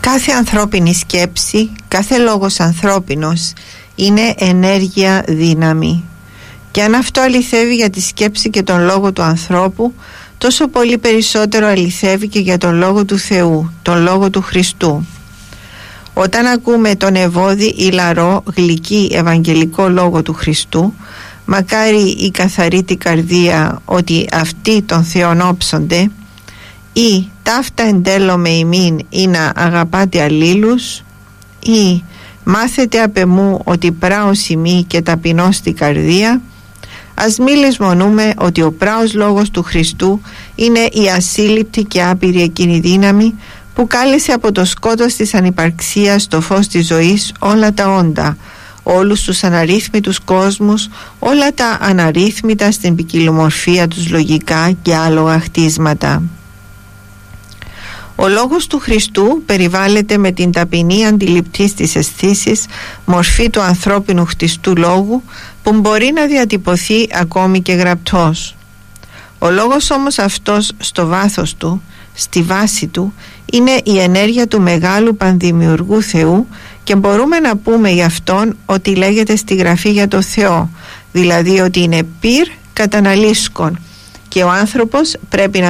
Κάθε ανθρώπινη σκέψη, κάθε λόγος ανθρώπινος είναι ενέργεια, δύναμη. Και αν αυτό αληθεύει για τη σκέψη και τον λόγο του ανθρώπου, τόσο πολύ περισσότερο αληθεύει και για τον λόγο του Θεού, τον λόγο του Χριστού. Όταν ακούμε τον ευώδη, ηλαρό, γλυκή ευαγγελικό λόγο του Χριστού, μακάρι η καθαρή την καρδία ότι αυτοί τον Θεόν όψονται, ή ταύτα εν τέλω με ημίν ή να αγαπάτε αλλήλους, ή μάθετε απ' εμού ότι πράος ημί και ταπεινώς την καρδία, ας μη λησμονούμε ότι ο πράος λόγος του Χριστού είναι η ασύλληπτη και άπειρη εκείνη δύναμη που κάλεσε από το σκότος της ανυπαρξίας στο φως της ζωής όλα τα όντα, όλους τους αναρρύθμιτους κόσμους, όλα τα αναρρύθμιτα στην ποικιλομορφία τους λογικά και άλογα χτίσματα. Ο λόγος του Χριστού περιβάλλεται με την ταπεινή αντιληπτής της αισθήσης μορφή του ανθρώπινου χτιστού λόγου που μπορεί να διατυπωθεί ακόμη και γραπτός. Ο λόγος όμως αυτός στο βάθος του, στη βάση του, είναι η ενέργεια του μεγάλου πανδημιουργού Θεού και μπορούμε να πούμε γι' αυτόν ότι λέγεται στη Γραφή για το Θεό, δηλαδή ότι είναι πυρ καταναλύσκον και ο άνθρωπος πρέπει να